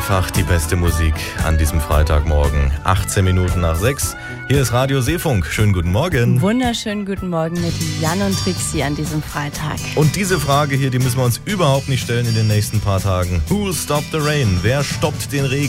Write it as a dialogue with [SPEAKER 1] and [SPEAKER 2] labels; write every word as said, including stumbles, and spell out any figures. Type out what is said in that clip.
[SPEAKER 1] Einfach die beste Musik an diesem Freitagmorgen. achtzehn Minuten nach sechs. Hier ist Radio Seefunk. Schönen guten Morgen.
[SPEAKER 2] Wunderschönen guten Morgen mit Jan und Trixie an diesem Freitag.
[SPEAKER 1] Und diese Frage hier, die müssen wir uns überhaupt nicht stellen in den nächsten paar Tagen. Who stopped the rain? Wer stoppt den Regen?